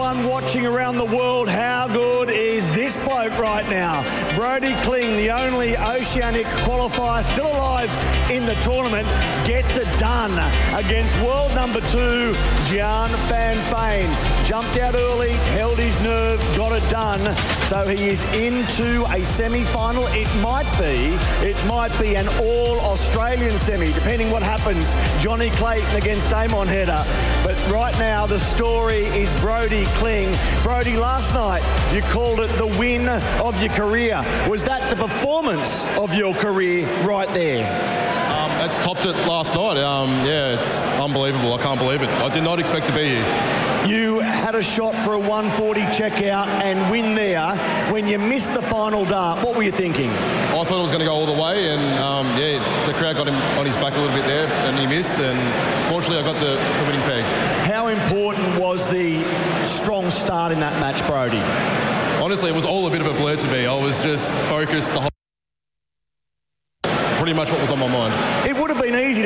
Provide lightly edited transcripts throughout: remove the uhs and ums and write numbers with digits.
everyone watching around the world, how good is this bloke right now? Brody Kling, the only Oceanic qualifier still alive in the tournament, gets it done against world number 2, Gian Van Veen. Jumped out early, held his nerve, got it done. So he is into a semi-final. It might be an all-Australian semi, depending what happens. Johnny Clayton against Damon Hedder. But right now, the story is Brody Kling. Brody, last night, you called it the win of your career. Was that the performance of your career right there? It's topped it last night. Yeah, it's unbelievable. I can't believe it. I did not expect to be here. You had a shot for a 140 checkout and win there. When you missed the final dart, what were you thinking? I thought it was going to go all the way, and yeah, the crowd got him on his back a little bit there, and he missed, and fortunately I got the winning peg. How important was the strong start in that match, Brody? Honestly, it was all a bit of a blur to me. I was just focused the whole... Pretty much what was on my mind. It would have been easy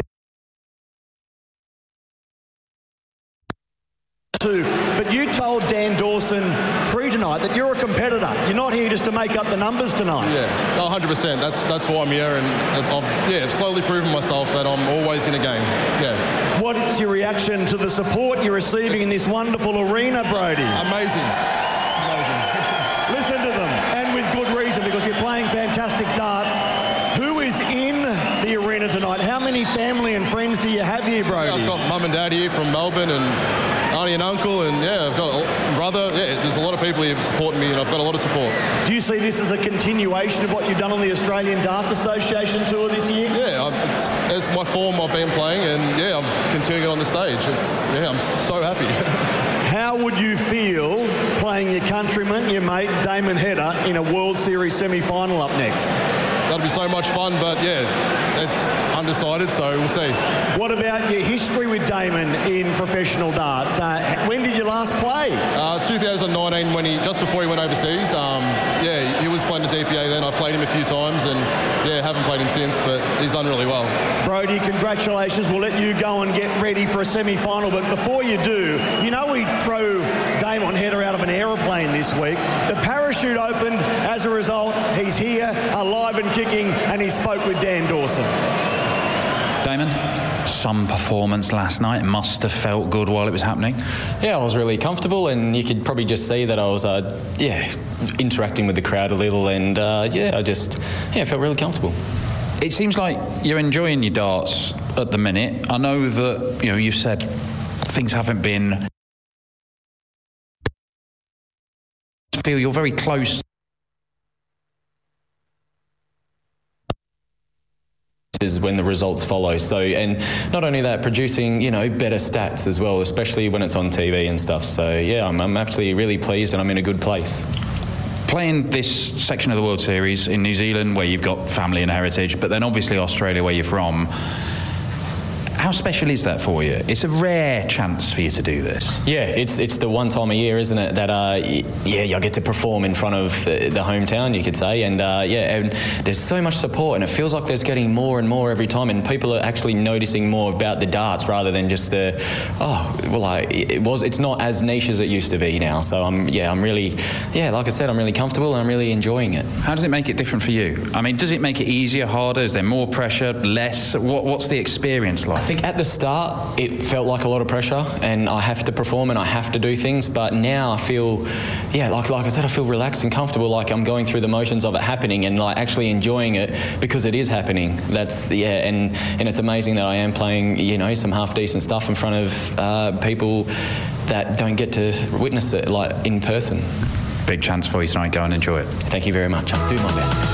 to... But you told Dan Dawson pre-tonight that you're a competitor. You're not here just to make up the numbers tonight. Yeah, 100%. That's why I'm here, and I've slowly proven myself that I'm always in a game. Yeah. What is your reaction to the support you're receiving in this wonderful arena, Brody? Amazing. Listen to them, and with good reason, because you're playing fantastic darts. Who is in the arena tonight? How many family and friends do you have here, Brody? Yeah, I've got mum and dad here from Melbourne, and auntie and uncle, and yeah, I've got a brother. Yeah, there's a lot of people here supporting me, and I've got a lot of support. Do you see this as a continuation of what you've done on the Australian Darts Association tour this year? Yeah, it's my form I've been playing, and yeah, I'm continuing it on the stage. I'm so happy. How would you feel playing your countryman, your mate, Damon Hedder, in a World Series semi-final up next? That'll be so much fun, but yeah, it's undecided, so we'll see. What about your history with Damon in professional darts? When did you last play? 2019, just before he went overseas. Yeah, he was playing the DPA then. I played him a few times, and yeah, haven't played him since, but he's done really well. Brody, congratulations. We'll let you go and get ready for a semi-final, but before you do, you know we throw Damon Hedder out of an aeroplane this week. The parachute opened. As a result, he's here, alive and kicking, and he spoke with Dan Dawson. Damon, some performance last night. Must have felt good while it was happening. Yeah, I was really comfortable, and you could probably just see that I was, interacting with the crowd a little, and I felt really comfortable. It seems like you're enjoying your darts at the minute. I know that you've said things haven't been. I feel you're very close. Is when the results follow. So, and not only that, producing better stats as well, especially when it's on TV and stuff. So yeah, I'm actually really pleased, and I'm in a good place. Playing this section of the World Series in New Zealand, where you've got family and heritage, but then obviously Australia, where you're from. How special is that for you? It's a rare chance for you to do this. Yeah, it's the one time a year, isn't it, that I get to perform in front of the hometown, you could say, and and there's so much support, and it feels like there's getting more and more every time, and people are actually noticing more about the darts rather than just it's not as niche as it used to be now. So I'm really, like I said, I'm really comfortable and I'm really enjoying it. How does it make it different for you? I mean, does it make it easier, harder? Is there more pressure, less? What's the experience like? I think at the start it felt like a lot of pressure, and I have to perform and I have to do things, but now I feel like I said, I feel relaxed and comfortable, like I'm going through the motions of it happening and like actually enjoying it because it is happening. And it's amazing that I am playing some half decent stuff in front of people that don't get to witness it like in person. Big chance for you tonight. Go and enjoy it. Thank you very much. I'll do my best.